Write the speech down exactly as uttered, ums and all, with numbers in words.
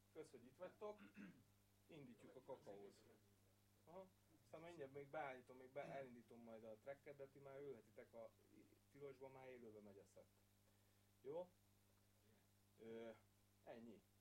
Kösz, hogy itt vagytok. Indítjuk a kakaóz. Aha. Aztán mindjárt még beállítom, még be, elindítom majd a tracket, de ti már ülhetitek a tilosba, már élőbe megy a szett. Jó? Ö, ennyi.